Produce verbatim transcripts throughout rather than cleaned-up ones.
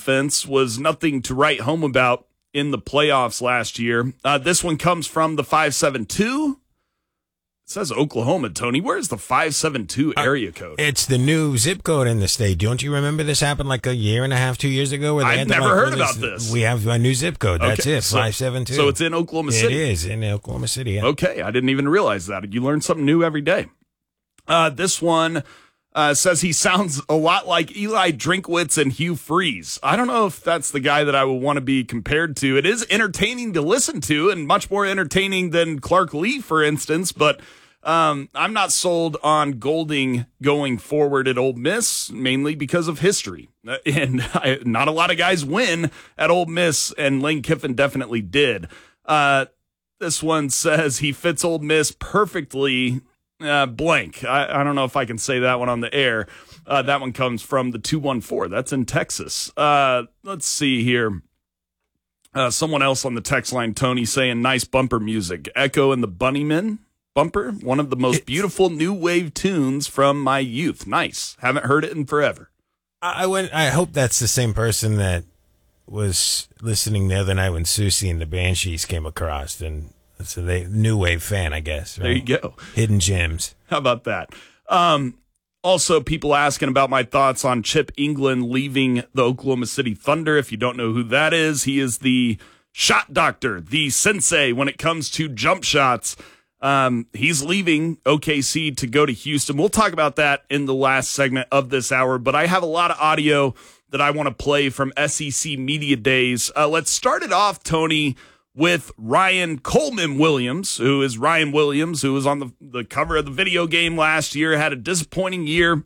defense was nothing to write home about in the playoffs last year. Uh, this one comes from the five seven two. It says Oklahoma, Tony. Where's the five seven two area code? Uh, it's the new zip code in the state. Don't you remember this happened like a year and a half, two years ago? Where they I've had to, never like, heard release- about this. We have a new zip code. That's Okay, it, so- five seven two. So it's in Oklahoma City. It is in Oklahoma City. Yeah. Okay, I didn't even realize that. You learn something new every day. Uh, this one uh, says he sounds a lot like Eli Drinkwitz and Hugh Freeze. I don't know if that's the guy that I would want to be compared to. It is entertaining to listen to and much more entertaining than Clark Lee, for instance, but um, I'm not sold on Golding going forward at Ole Miss, mainly because of history. Uh, and I, not a lot of guys win at Ole Miss, and Lane Kiffin definitely did. Uh, this one says he fits Ole Miss perfectly. Uh, blank. I, I don't know if I can say that one on the air. Uh, that one comes from the two one four. That's in Texas. Uh, let's see here. Uh, someone else on the text line, Tony, saying nice bumper music. Echo and the Bunnymen bumper. One of the most beautiful new wave tunes from my youth. Nice. Haven't heard it in forever. I, I went. I hope that's the same person that was listening the other night when Susie and the Banshees came across, and so they new wave fan, I guess. Right? There you go. Hidden gems. How about that? Um, also, people asking about my thoughts on Chip England leaving the Oklahoma City Thunder. If you don't know who that is, he is the shot doctor, the sensei when it comes to jump shots. Um, he's leaving O K C to go to Houston. We'll talk about that in the last segment of this hour, but I have a lot of audio that I want to play from S E C Media Days. Uh, let's start it off, Tony, with Ryan Coleman Williams, who is Ryan Williams, who was on the, the cover of the video game last year, had a disappointing year,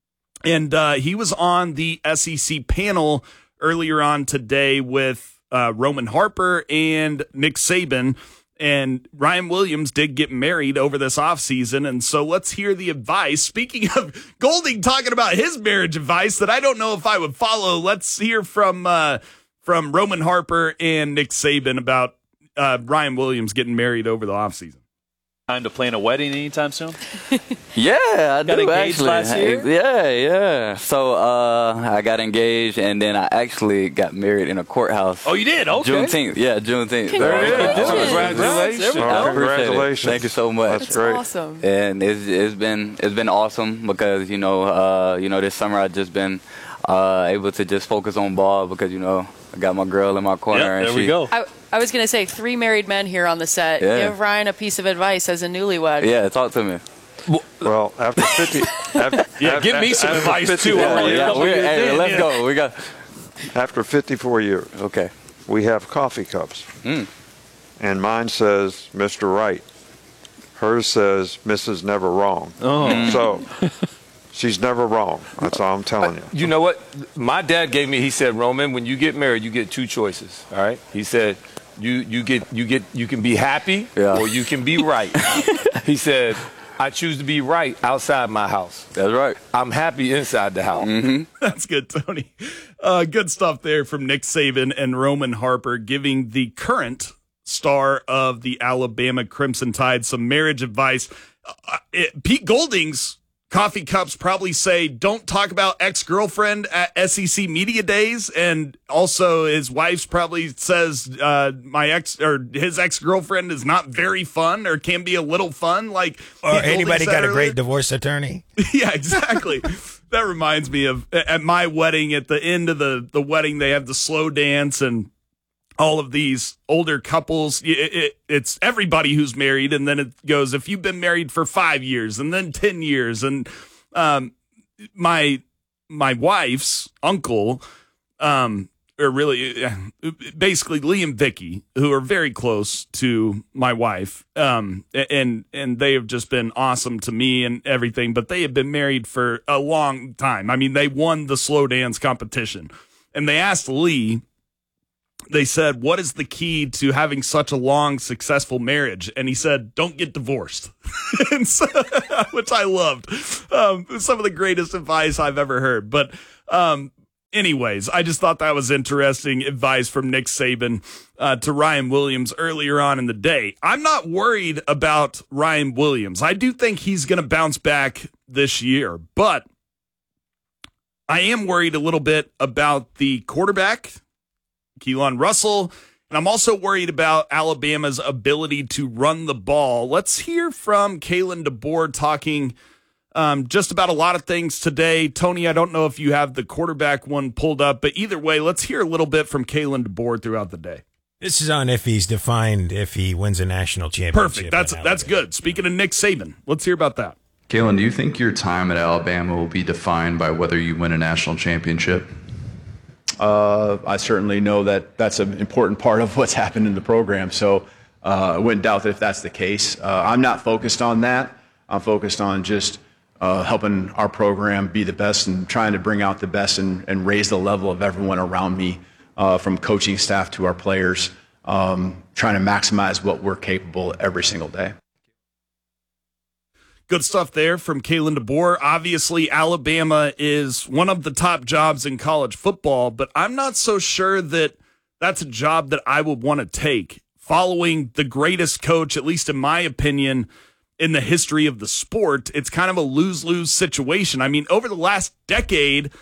and uh, he was on the S E C panel earlier on today with uh, Roman Harper and Nick Saban. And Ryan Williams did get married over this offseason, and so let's hear the advice. Speaking of Golding talking about his marriage advice that I don't know if I would follow, let's hear from uh, from Roman Harper and Nick Saban about uh, Ryan Williams getting married over the offseason. Time to plan a wedding anytime soon? Yeah, I Got do engaged actually. last year? Yeah, yeah. So uh, I got engaged, and then I actually got married in a courthouse. Oh, you did? Okay. Juneteenth. Yeah, Juneteenth. Congratulations. So, Congratulations. There we I go. appreciate it. Congratulations. Thank you so much. That's great. Awesome. And it's it's been it's been awesome because you know uh, you know this summer I've just been uh, able to just focus on ball because you know I got my girl in my corner. Yep, and there she, we go. I, I was going to say three married men here on the set. Yeah. Give Ryan a piece of advice as a newlywed. Yeah, talk to me. Well, after fifty, after, Yeah, give me some after advice, fifty too. Yeah, Well, yeah, a couple we're- years hey, in, let's yeah. go. We got after fifty-four years, okay. we have coffee cups, Mm. and mine says Mister Right. Hers says Missus Never Wrong. Oh. So she's never wrong. That's all I'm telling you. You know what? My dad gave me, he said, Roman, when you get married, you get two choices. All right? He said, you you get you get you can be happy Yeah. or you can be right. He said, I choose to be right outside my house. That's right. I'm happy inside the house. Mm-hmm. That's good, Tony. Uh, good stuff there from Nick Saban and Roman Harper, giving the current star of the Alabama Crimson Tide some marriage advice. Uh, it, Pete Golding's coffee cups probably say, don't talk about ex-girlfriend at S E C Media Days. And also his wife's probably says, uh, my ex or his ex-girlfriend is not very fun or can be a little fun. Like, Or Pete Golding anybody said got a earlier. great divorce attorney? Yeah, exactly. That reminds me of at my wedding, at the end of the, the wedding, they have the slow dance and all of these older couples. It, it, it's everybody who's married. And then it goes, if you've been married for five years and then ten years. And um, my my wife's uncle, um, or really basically Lee and Vicky, who are very close to my wife. Um, and, and they have just been awesome to me and everything, but they have been married for a long time. I mean, they won the slow dance competition, and they asked Lee, they said, what is the key to having such a long, successful marriage? And he said, don't get divorced, and so, which I loved. Um, some of the greatest advice I've ever heard. But um, anyways, I just thought that was interesting advice from Nick Saban uh, to Ryan Williams earlier on in the day. I'm not worried about Ryan Williams. I do think he's going to bounce back this year, but I am worried a little bit about the quarterback, Keelan Russell, and I'm also worried about Alabama's ability to run the ball. Let's hear from Kalen DeBoer talking um, just about a lot of things today. Tony, I don't know if you have the quarterback one pulled up, but either way, let's hear a little bit from Kalen DeBoer throughout the day. This is on if he's defined if he wins a national championship. Perfect. That's that's good. Speaking of Nick Saban, let's hear about that. Kalen, do you think your time at Alabama will be defined by whether you win a national championship? Uh, I certainly know that that's an important part of what's happened in the program, so uh, I wouldn't doubt that if that's the case. Uh, I'm not focused on that. I'm focused on just uh, helping our program be the best and trying to bring out the best and, and raise the level of everyone around me, uh, from coaching staff to our players, um, trying to maximize what we're capable every single day. Good stuff there from Kalen DeBoer. Obviously, Alabama is one of the top jobs in college football, but I'm not so sure that that's a job that I would want to take. Following the greatest coach, at least in my opinion, in the history of the sport, it's kind of a lose-lose situation. I mean, over the last decade,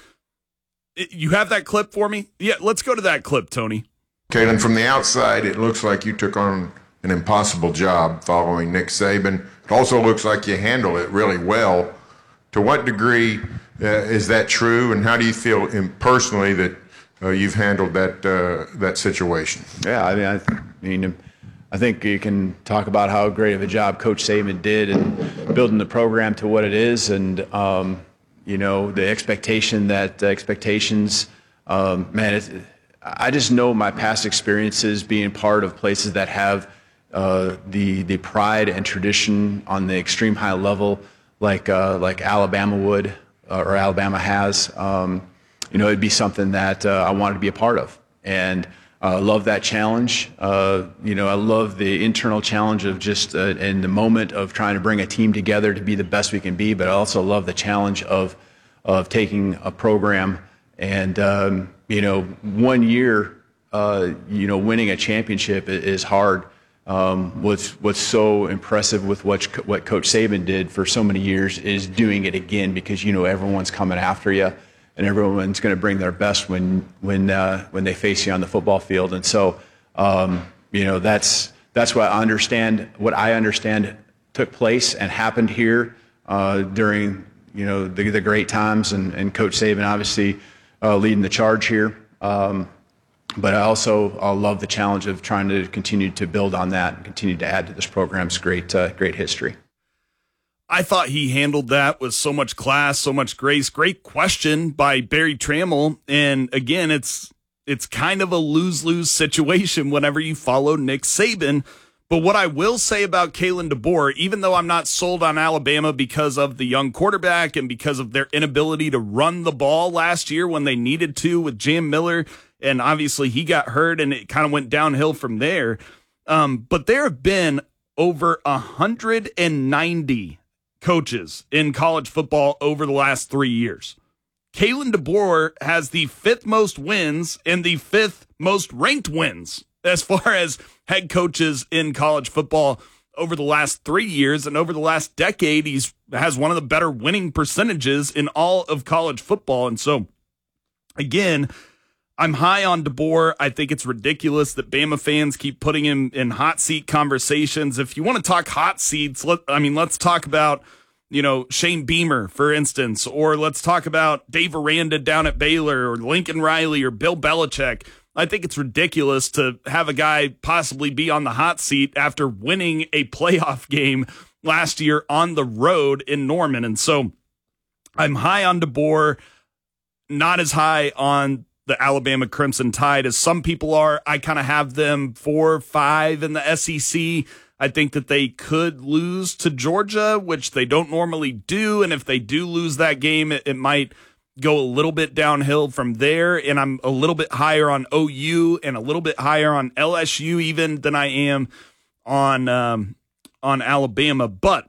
you have that clip for me? Yeah, let's go to that clip, Tony. Kalen, from the outside, it looks like you took on an impossible job following Nick Saban. It also looks like you handle it really well. To what degree uh, is that true, and how do you feel in, personally that uh, you've handled that uh, that situation? Yeah, I mean, I, th- I mean, I think you can talk about how great of a job Coach Saban did in building the program to what it is, and um, you know, the expectation that uh, expectations, um, man, it's, I just know my past experiences being part of places that have Uh, the the pride and tradition on the extreme high level, like uh, like Alabama would uh, or Alabama has. Um, you know, it'd be something that uh, I wanted to be a part of, and I uh, love that challenge. Uh, you know, I love the internal challenge of just uh, in the moment of trying to bring a team together to be the best we can be. But I also love the challenge of of taking a program and um, you know, one year, uh, you know, winning a championship is hard. Um, what's what's so impressive with what what Coach Saban did for so many years is doing it again, because you know everyone's coming after you, and everyone's going to bring their best when when uh, when they face you on the football field. And so, um, you know, that's that's what I understand. What I understand took place and happened here uh, during you know the, the great times, and, and Coach Saban obviously uh, leading the charge here. Um, But I also uh, love the challenge of trying to continue to build on that and continue to add to this program's great, uh, great history. I thought he handled that with so much class, so much grace. Great question by Barry Trammell. And again, it's it's kind of a lose-lose situation whenever you follow Nick Saban. But what I will say about Kalen DeBoer, even though I'm not sold on Alabama because of the young quarterback and because of their inability to run the ball last year when they needed to with Jam Miller, and obviously he got hurt and it kind of went downhill from there. Um, but there have been over one hundred ninety coaches in college football over the last three years. Kalen DeBoer has the fifth most wins and the fifth most ranked wins as far as head coaches in college football over the last three years. And over the last decade, he's has one of the better winning percentages in all of college football. And so, again, I'm high on DeBoer. I think it's ridiculous that Bama fans keep putting him in hot seat conversations. If you want to talk hot seats, let, I mean, let's talk about, you know, Shane Beamer, for instance, or let's talk about Dave Aranda down at Baylor, or Lincoln Riley, or Bill Belichick. I think it's ridiculous to have a guy possibly be on the hot seat after winning a playoff game last year on the road in Norman. And so I'm high on DeBoer, not as high on the Alabama Crimson Tide as some people are. I kind of have them four, five in the S E C. I think that they could lose to Georgia, which they don't normally do. And if they do lose that game, it, it might go a little bit downhill from there. And I'm a little bit higher on O U and a little bit higher on L S U even than I am on, um, on Alabama. But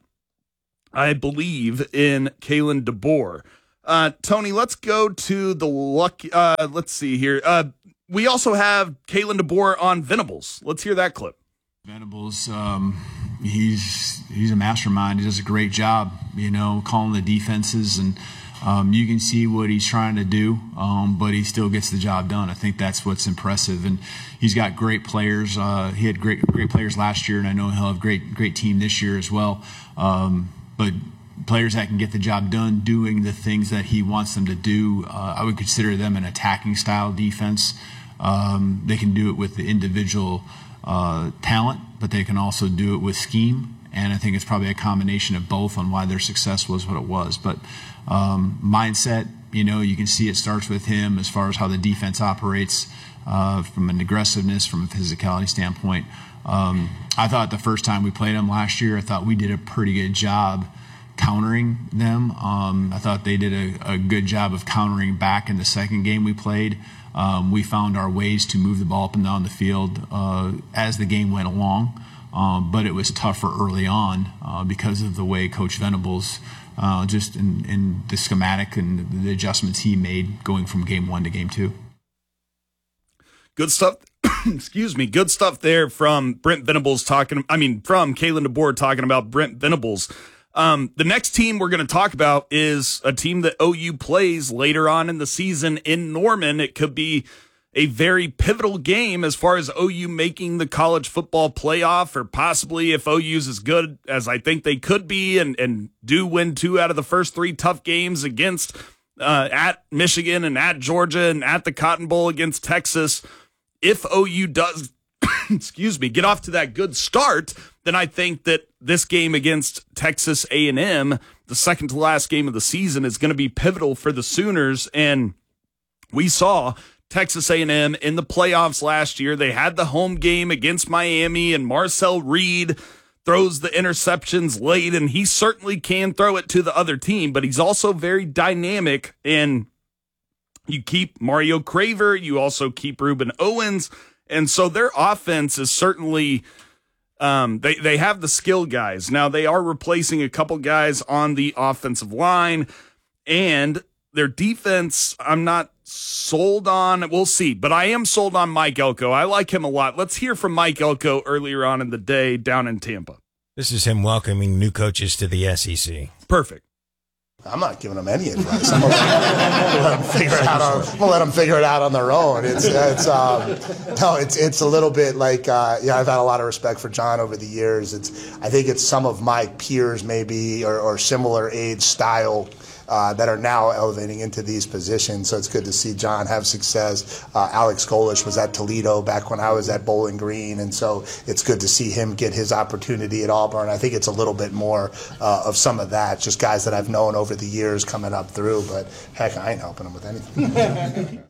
I believe in Kalen DeBoer. Uh, Tony, let's go to the lucky, uh, let's see here. Uh, we also have Kalen DeBoer on Venables. Let's hear that clip. Venables, um, he's he's a mastermind. He does a great job, you know, calling the defenses and Um, you can see what he's trying to do, um, but he still gets the job done. I think that's what's impressive. And he's got great players. Uh, he had great great players last year, and I know he'll have a great, great team this year as well. Um, but players that can get the job done doing the things that he wants them to do, uh, I would consider them an attacking style defense. Um, they can do it with the individual uh, talent, but they can also do it with scheme. And I think it's probably a combination of both on why their success was what it was. But um, mindset, you know, you can see it starts with him as far as how the defense operates uh, from an aggressiveness, from a physicality standpoint. Um, I thought the first time we played them last year, I thought we did a pretty good job countering them. Um, I thought they did a, a good job of countering back in the second game we played. Um, we found our ways to move the ball up and down the field uh, as the game went along. Um, but it was tougher early on uh, because of the way Coach Venables, uh, just in, in the schematic and the adjustments he made going from game one to game two. Good stuff. Excuse me. Good stuff there from Brent Venables talking. I mean, from Kalen DeBoer talking about Brent Venables. Um, the next team we're going to talk about is a team that O U plays later on in the season in Norman. It could be a very pivotal game as far as O U making the college football playoff, or possibly if O U's as good as I think they could be and, and do win two out of the first three tough games against uh, at Michigan and at Georgia and at the Cotton Bowl against Texas. If O U does, excuse me, get off to that good start, then I think that this game against Texas A and M, the second to last game of the season, is going to be pivotal for the Sooners. And we saw Texas A and M in the playoffs last year. They had the home game against Miami, and Marcel Reed throws the interceptions late, and he certainly can throw it to the other team, but he's also very dynamic. And you keep Mario Craver, you also keep Ruben Owens, and so their offense is certainly um, they they have the skill guys. Now they are replacing a couple guys on the offensive line, and their defense, I'm not sold on. We'll see, but I am sold on Mike Elko. I like him a lot. Let's hear from Mike Elko earlier on in the day down in Tampa. This is him welcoming new coaches to the S E C. Perfect. I'm not giving them any advice. I'm gonna let them figure it out. On, I'm gonna let them figure it out on their own. It's it's um, no, it's it's a little bit like uh, yeah. I've had a lot of respect for John over the years. It's I think it's some of my peers maybe or, or similar age style uh, that are now elevating into these positions. So it's good to see John have success. Uh, Alex Golish was at Toledo back when I was at Bowling Green, and so it's good to see him get his opportunity at Auburn. I think it's a little bit more uh, of some of that, just guys that I've known over the years coming up through. But heck, I ain't helping him with anything.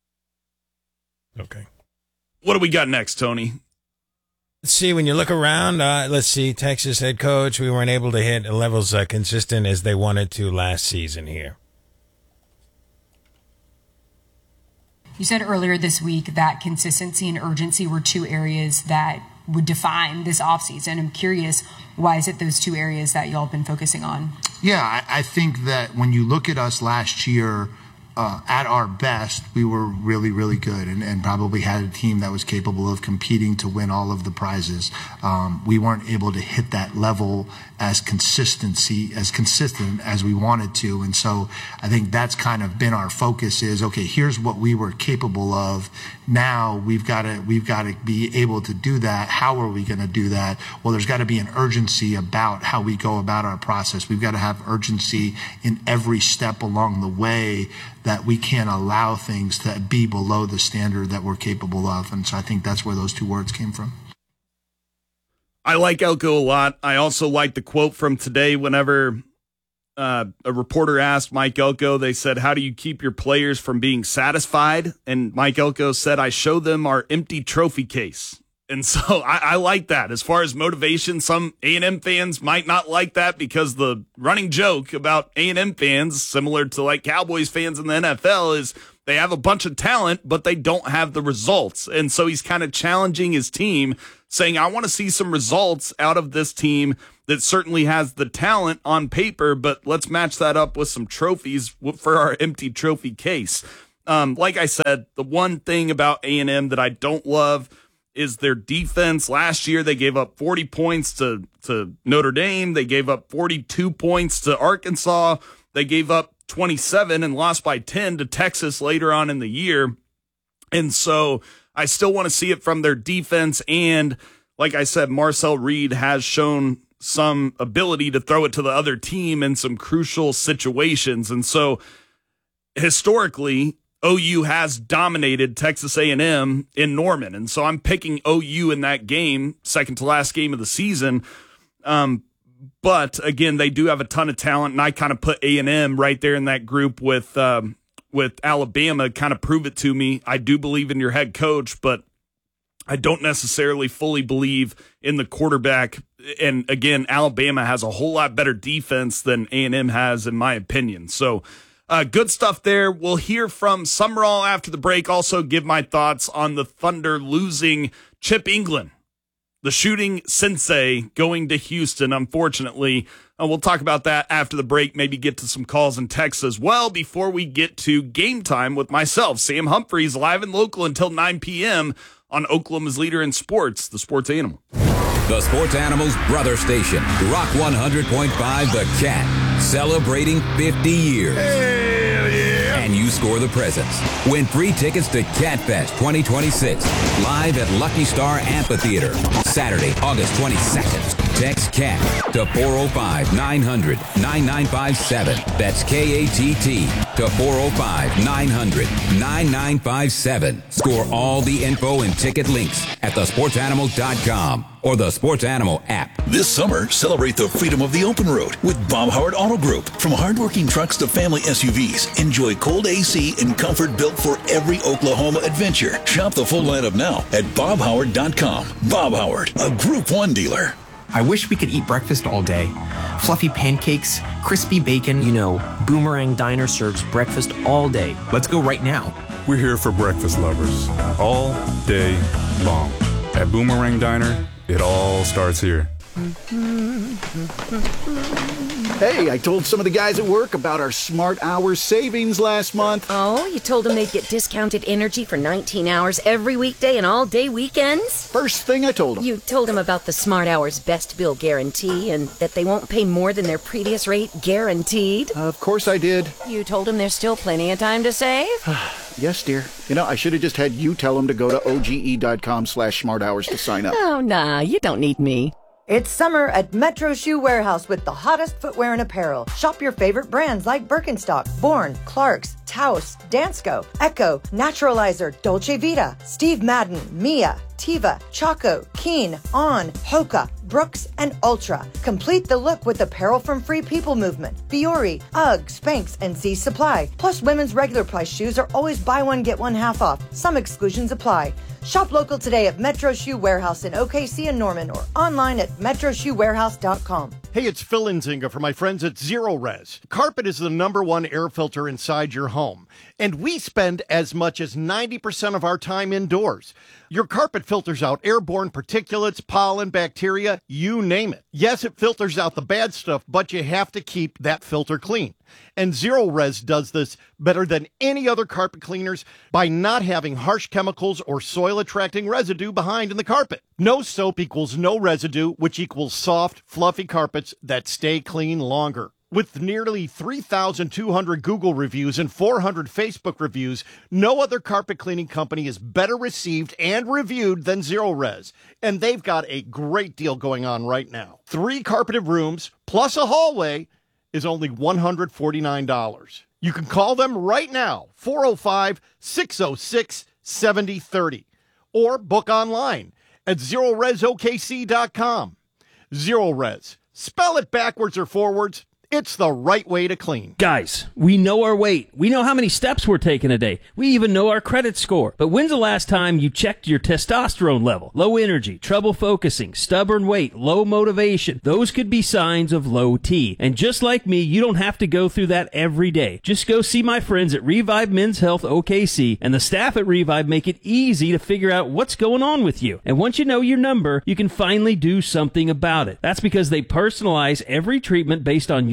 Okay. What do we got next, Tony? Let's see, when you look around, uh, let's see, Texas head coach, we weren't able to hit levels uh, consistent as they wanted to last season here. You said earlier this week that consistency and urgency were two areas that would define this offseason. I'm curious, why is it those two areas that y'all have been focusing on? Yeah, I, I think that when you look at us last year, Uh, at our best, we were really, really good and, and probably had a team that was capable of competing to win all of the prizes. Um, we weren't able to hit that level as consistency, as consistent as we wanted to. And so I think that's kind of been our focus is, okay, here's what we were capable of. Now we've got to, we've got to be able to do that. How are we going to do that? Well, there's got to be an urgency about how we go about our process. We've got to have urgency in every step along the way, that we can't allow things to be below the standard that we're capable of. And so I think that's where those two words came from. I like Elko a lot. I also like the quote from today whenever uh, a reporter asked Mike Elko, they said, how do you keep your players from being satisfied? And Mike Elko said, I show them our empty trophy case. And so I, I like that. As far as motivation, some A and M fans might not like that because the running joke about A and M fans, similar to like Cowboys fans in the N F L, is they have a bunch of talent, but they don't have the results. And so he's kind of challenging his team, saying, I want to see some results out of this team that certainly has the talent on paper, but let's match that up with some trophies for our empty trophy case. Um, like I said, the one thing about A and M that I don't love is their defense. Last year, they gave up forty points to, to Notre Dame. They gave up forty-two points to Arkansas. They gave up twenty-seven and lost by ten to Texas later on in the year. And so I still want to see it from their defense. And like I said, Marcel Reed has shown some ability to throw it to the other team in some crucial situations. And so historically, O U has dominated Texas A and M in Norman. And so I'm picking O U in that game, second to last game of the season. Um, but again, they do have a ton of talent, and I kind of put A and M right there in that group with, um, with Alabama. Kind of prove it to me. I do believe in your head coach, but I don't necessarily fully believe in the quarterback. And again, Alabama has a whole lot better defense than A and M has, in my opinion. So uh, good stuff there. We'll hear from Summerall after the break. Also give my thoughts on the Thunder losing Chip England, the shooting sensei, going to Houston, unfortunately. Uh, we'll talk about that after the break, maybe get to some calls and texts as well before we get to Game Time with myself, Sam Humphreys, live and local until nine p.m. on Oklahoma's leader in sports, the Sports Animal. The Sports Animal's brother station, Rock one hundred point five The Cat, celebrating fifty years. Hell yeah! And you score the presents. Win free tickets to Cat Fest twenty twenty-six, live at Lucky Star Amphitheater, Saturday, August twenty-second. Text CAT to four oh five, nine hundred, nine nine five seven. That's K A T T to four oh five, nine hundred, nine nine five seven. Score all the info and ticket links at the sports animal dot com or the Sports Animal app. This summer, celebrate the freedom of the open road with Bob Howard Auto Group. From hardworking trucks to family S U Vs, enjoy cold A C and comfort built for every Oklahoma adventure. Shop the full lineup now at bob howard dot com. Bob Howard, a Group one dealer. I wish we could eat breakfast all day. Fluffy pancakes, crispy bacon. You know, Boomerang Diner serves breakfast all day. Let's go right now. We're here for breakfast lovers, all day long. At Boomerang Diner, it all starts here. Hey, I told some of the guys at work about our Smart Hours savings last month. Oh, you told them they'd get discounted energy for nineteen hours every weekday and all day weekends? First thing I told them. You told them about the Smart Hours Best Bill Guarantee and that they won't pay more than their previous rate guaranteed? Uh, of course I did. You told them there's still plenty of time to save? Yes, dear. You know, I should have just had you tell them to go to O G E dot com slash smart hours to sign up. Oh, nah, you don't need me. It's summer at Metro Shoe Warehouse with the hottest footwear and apparel. Shop your favorite brands like Birkenstock, Bourne, Clarks, Taos, Dansko, Echo, Naturalizer, Dolce Vita, Steve Madden, Mia, Tiva, Chaco, Keen, On, Hoka, Brooks, and Ultra. Complete the look with apparel from Free People Movement, Fiore, UGG, Spanx, and Z Supply. Plus, women's regular price shoes are always buy one, get one half off. Some exclusions apply. Shop local today at Metro Shoe Warehouse in O K C and Norman or online at metro shoe warehouse dot com. Hey, it's Phil Nzinga for my friends at Zero Res. Carpet is the number one air filter inside your home, and we spend as much as ninety percent of our time indoors. Your carpet filters out airborne particulates, pollen, bacteria, you name it. Yes, it filters out the bad stuff, but you have to keep that filter clean. And Zero Res does this better than any other carpet cleaners by not having harsh chemicals or soil-attracting residue behind in the carpet. No soap equals no residue, which equals soft, fluffy carpets that stay clean longer. With nearly three thousand two hundred Google reviews and four hundred Facebook reviews, no other carpet cleaning company is better received and reviewed than Zero Res. And they've got a great deal going on right now. Three carpeted rooms plus a hallway is only one hundred forty-nine dollars. You can call them right now, four oh five, six oh six, seven oh three oh, or book online at zero res O K C dot com. Zero Res. Spell it backwards or forwards. It's the right way to clean. Guys, we know our weight. We know how many steps we're taking a day. We even know our credit score. But when's the last time you checked your testosterone level? Low energy, trouble focusing, stubborn weight, low motivation. Those could be signs of low T. And just like me, you don't have to go through that every day. Just go see my friends at Revive Men's Health O K C, and the staff at Revive make it easy to figure out what's going on with you. And once you know your number, you can finally do something about it. That's because they personalize every treatment based on your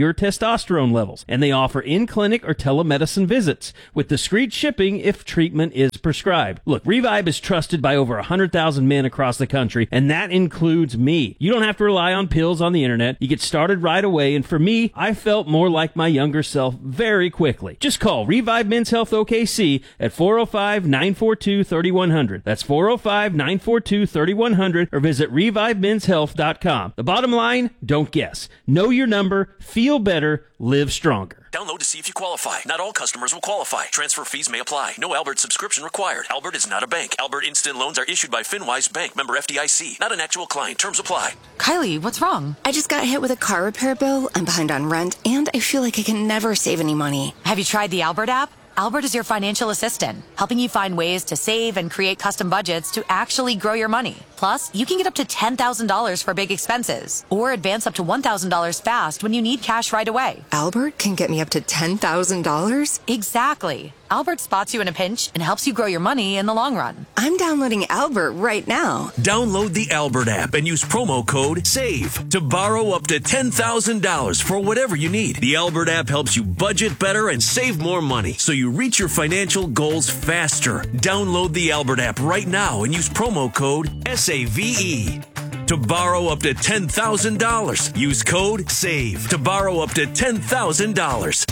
your testosterone levels, and they offer in-clinic or telemedicine visits with discreet shipping if treatment is prescribed. Look, Revive is trusted by over one hundred thousand men across the country, and that includes me. You don't have to rely on pills on the internet. You get started right away, and for me, I felt more like my younger self very quickly. Just call Revive Men's Health O K C at four oh five, nine four two, three one zero zero. That's four oh five, nine four two, three one zero zero, or visit revive men's health dot com. The bottom line, don't guess. Know your number, feel better, live stronger. Download to see if you qualify. Not all customers will qualify. Transfer fees may apply. No Albert subscription required. Albert is not a bank. Albert Instant Loans are issued by FinWise Bank, member F D I C. Not an actual client. Terms apply. Kylie, what's wrong? I just got hit with a car repair bill. I'm behind on rent, and I feel like I can never save any money. Have you tried the Albert app? Albert is your financial assistant, helping you find ways to save and create custom budgets to actually grow your money. Plus, you can get up to ten thousand dollars for big expenses, or advance up to one thousand dollars fast when you need cash right away. Albert can get me up to ten thousand dollars? Exactly. Albert spots you in a pinch and helps you grow your money in the long run. I'm downloading Albert right now. Download the Albert app and use promo code SAVE to borrow up to ten thousand dollars for whatever you need. The Albert app helps you budget better and save more money, so you reach your financial goals faster. Download the Albert app right now and use promo code S A V E. To borrow up to ten thousand dollars, use code SAVE to borrow up to ten thousand dollars.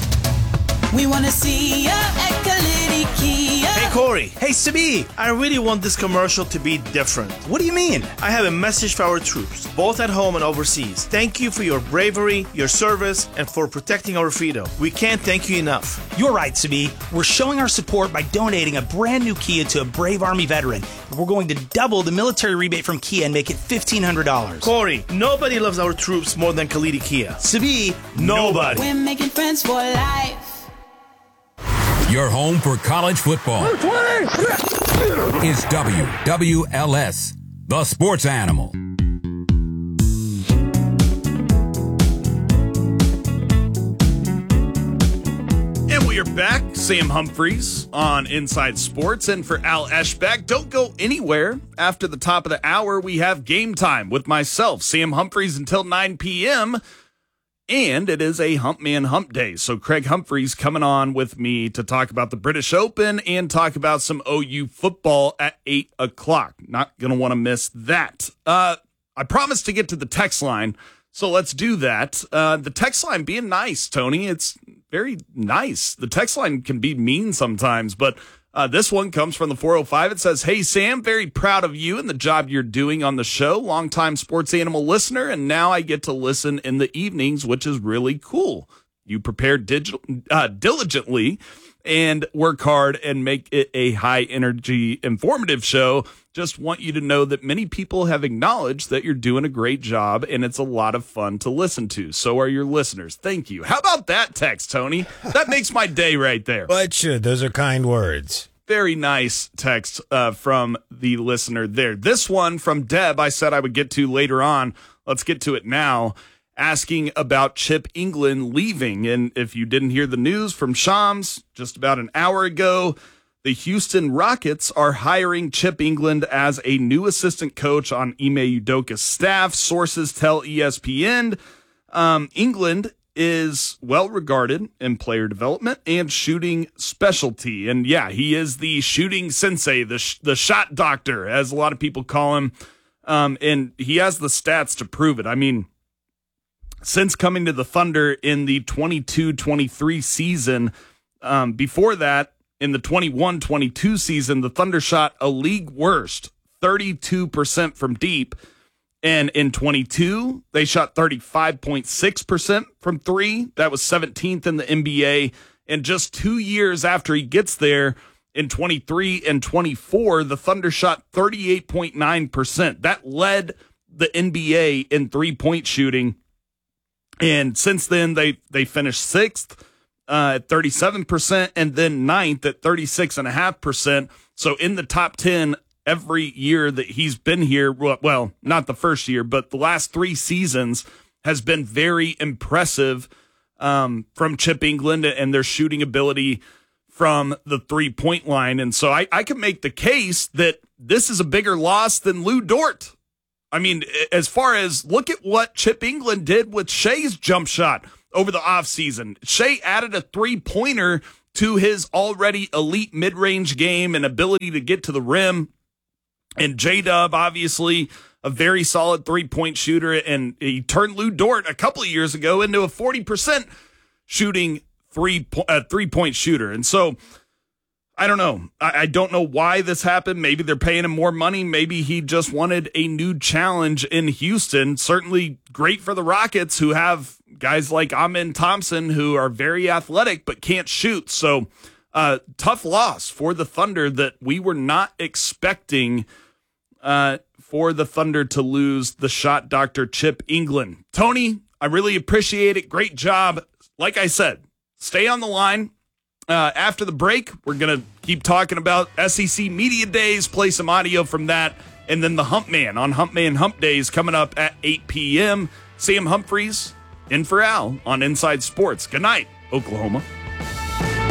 We want to see ya at Kalidi Kia. Hey, Corey. Hey, Sabi. I really want this commercial to be different. What do you mean? I have a message for our troops, both at home and overseas. Thank you for your bravery, your service, and for protecting our freedom. We can't thank you enough. You're right, Sabi. We're showing our support by donating a brand new Kia to a brave Army veteran. We're going to double the military rebate from Kia and make it fifteen hundred dollars. Corey, nobody loves our troops more than Kalidi Kia. Sabi, nobody. We're making friends for life. Your home for college football is W W L S, the sports animal. And we are back. Sam Humphreys on Inside Sports. And for Al Eschbach, don't go anywhere. After the top of the hour, we have Game Time with myself, Sam Humphreys, until nine p.m., and it is a Hump Man Hump Day. So Craig Humphreys coming on with me to talk about the British Open and talk about some O U football at eight o'clock. Not going to want to miss that. Uh, I promised to get to the text line, so let's do that. Uh, the text line being nice, Tony. It's very nice. The text line can be mean sometimes, but Uh, this one comes from the four oh five. It says, "Hey, Sam, very proud of you and the job you're doing on the show. Longtime sports animal listener, and now I get to listen in the evenings, which is really cool. You prepare digital, uh, diligently and work hard and make it a high-energy, informative show. Just want you to know that many people have acknowledged that you're doing a great job, and it's a lot of fun to listen to. So are your listeners. Thank you." How about that text, Tony? That makes my day right there. Well, it should. Those are kind words. Very nice text uh, from the listener there. This one from Deb, I said I would get to later on. Let's get to it now. Asking about Chip England leaving. And if you didn't hear the news from Shams just about an hour ago, the Houston Rockets are hiring Chip England as a new assistant coach on Ime Udoka's staff. Sources tell E S P N um, England is well regarded in player development and shooting specialty. And yeah, he is the shooting sensei, the sh- the shot doctor, as a lot of people call him. Um, and he has the stats to prove it. I mean, since coming to the Thunder in the twenty-two twenty-three season, um, before that, in the twenty-one twenty-two season, the Thunder shot a league worst thirty-two percent from deep. And in twenty-two, they shot thirty-five point six percent from three. That was seventeenth in the N B A. And just two years after he gets there, in twenty-three and twenty-four, the Thunder shot thirty-eight point nine percent. That led the N B A in three-point shooting. And since then, they, they finished sixth uh, at thirty-seven percent and then ninth at thirty-six point five percent. So in the top ten every year that he's been here, well, not the first year, but the last three seasons has been very impressive um, from Chip England and their shooting ability from the three-point line. And so I, I can make the case that this is a bigger loss than Lou Dort. I mean, as far as look at what Chip England did with Shea's jump shot. over the offseason. Shea added a three-pointer to his already elite mid-range game and ability to get to the rim. And J-Dub, obviously, a very solid three-point shooter, and he turned Lou Dort a couple of years ago into a forty percent shooting three uh, three-point shooter. And so, I don't know. I, I don't know why this happened. Maybe they're paying him more money. Maybe he just wanted a new challenge in Houston. Certainly great for the Rockets, who have guys like Amen Thompson, who are very athletic but can't shoot. So, uh, tough loss for the Thunder that we were not expecting uh, for the Thunder to lose the shot doctor Chip England. Tony, I really appreciate it. Great job. Like I said, stay on the line. Uh, after the break, we're going to keep talking about S E C Media Days, play some audio from that, and then the Hump Man on Hump Man Hump Days coming up at eight p.m. Sam Humphreys in for Al on Inside Sports. Good night, Oklahoma.